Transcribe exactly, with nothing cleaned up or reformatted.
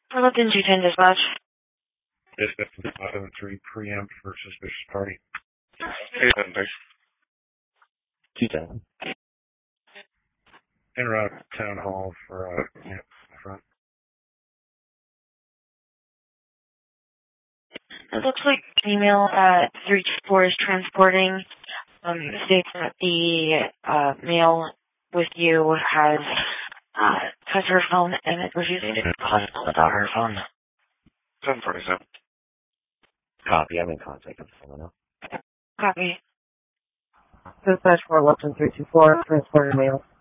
Hamilton two ten dispatch. Dispatch five oh three preempt for suspicious party. Hey, then, thanks. two ten. En route to town hall for, uh, yeah, front. It looks like email at three two four is transporting. Um, states that the uh, mail with you has uh, touched her phone and it refusing to be possible without her phone. ten forty-seven. Copy, I'm in contact with someone else. Copy. Dispatch for Western three two four, transporter mail.